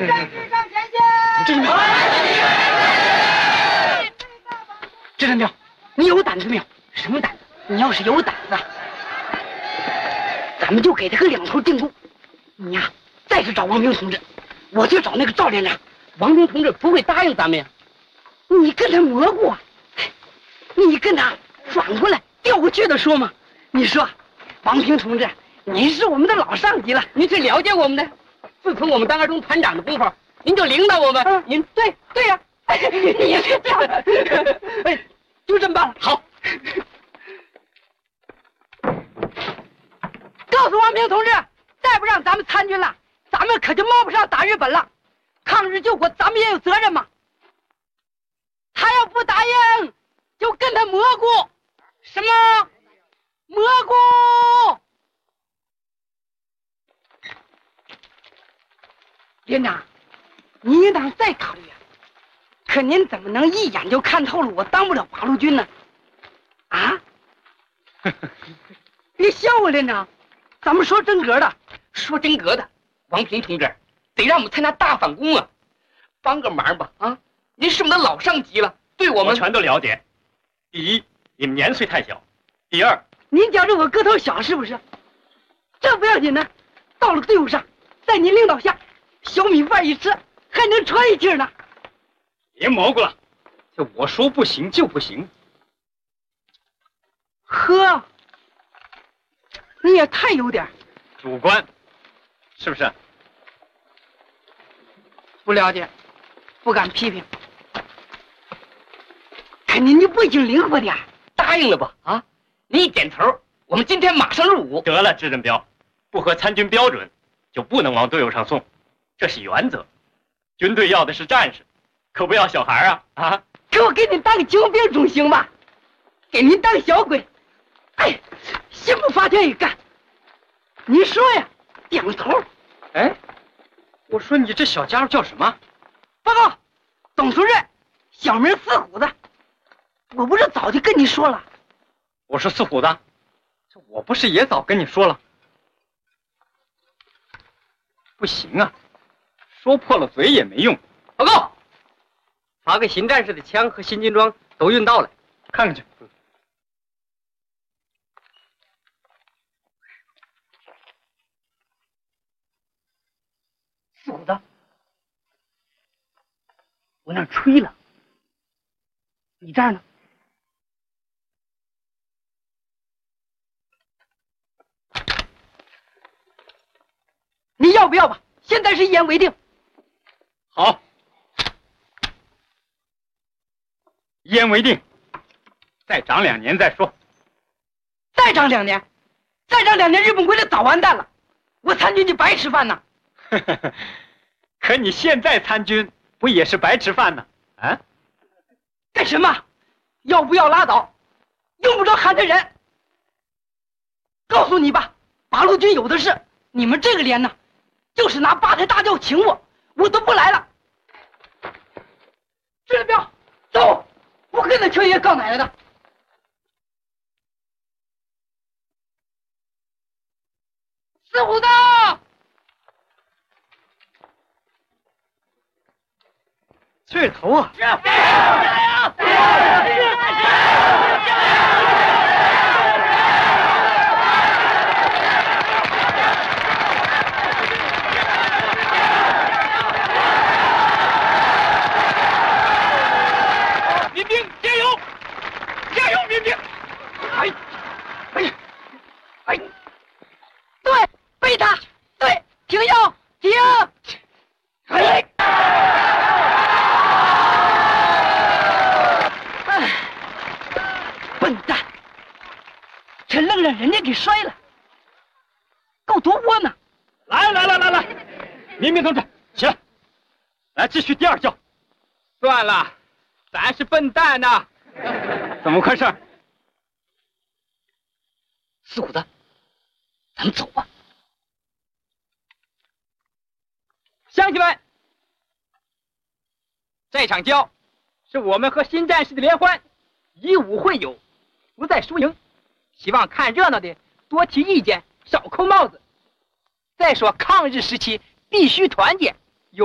支镇彪，你有胆子没有？什么胆子？你要是有胆子，咱们就给他个2头进贡。你呀，再去找王平同志，我去找那个赵连长。王平同志不会答应咱们呀。你跟他蘑菇啊，你跟他转过来调过去的说嘛。你说，王平同志，您是我们的老上级了，您最了解我们的。自从我们当二中团长的功夫，您就领导我们。您对呀，你是这样的。哎，就这么办了。好。告诉王平同志，再不让咱们参军了，咱们可就冒不上打日本了。抗日救国，咱们也有责任嘛。他要不答应，就跟他蘑菇。什么？蘑菇？连长，您应当再考虑啊。可您怎么能一眼就看透了我当不了八路军呢？啊？别笑我，连长，咱们说真格的。说真格的，王平同志，得让我们参加大反攻啊！帮个忙吧，啊！您是我们的老上级了，对我们全都了解。第一，你们年岁太小；第二， 您觉着我个头小是不是？这不要紧的，到了队伍上，在您领导下，小米饭一吃，还能喘一气呢。 别蘑菇了，这我说不行就不行。 呵，你也太有点主观，是不是？ 不了解，不敢批评。可您就不行灵活点，答应了吧？啊，你一点头，我们今天马上入伍。 得了，支镇彪，不合参军标准，就不能往队伍上送，这是原则。军队要的是战士，可不要小孩啊！啊， 给我给您当个救兵总行吧？给您当小鬼，哎，心不发全也干。你说呀，点个头。 哎，我说你这小家伙叫什么？ 报告，董书任，小名四虎子。我不是早就跟你说了？ 我说四虎子，这我不是也早跟你说了？不行啊，说破了嘴也没用。 报告，发给新战士的枪和新军装都运到了， 看看去。 四虎子，我那吹了，你这儿呢？你要不要吧？现在是一言为定。 好，一言为定。再长2年再说。 再长2年，再长2年，日本鬼子早完蛋了，我参军就白吃饭呢。 可你现在参军不也是白吃饭呢？啊？ 干什么？要不要拉倒？用不着喊他人。告诉你吧，八路军有的是，你们这个连呢，就是拿8抬大轿请我，我都不来了。支镇彪，走，我跟他缺爷告奶奶的。四虎子，这头啊！ 民兵加油！加油，民兵！ 对，背他，对，停腰，停！哎，笨蛋，这愣让人家给摔了，够多窝呢！ 来，民兵同志，起来，来继续第2教。 算了，咱是笨蛋呐。 怎么回事？ 四虎子，咱们走吧。 乡亲们，这场交是我们和新战士的联欢，以武会友，不在输赢。希望看热闹的多提意见，少扣帽子。再说抗日时期必须团结，